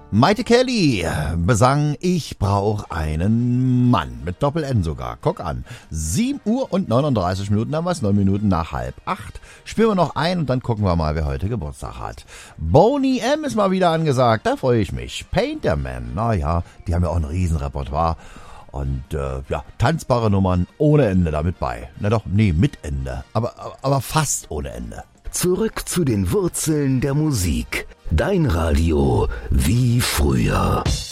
Maite Kelly besang Ich brauch einen Mann. Mit Doppel-N sogar. Guck an. 7 Uhr und 39 Minuten, haben wir es 9 Minuten nach 7:30. Spielen wir noch ein und dann gucken wir mal, wer heute Geburtstag hat. Boney M. ist mal wieder angesagt, da freue ich mich. Painterman, naja, die haben ja auch ein Riesenrepertoire. Und tanzbare Nummern ohne Ende damit bei. Na doch, nee, mit Ende. Aber fast ohne Ende. Zurück zu den Wurzeln der Musik. Dein Radio wie früher.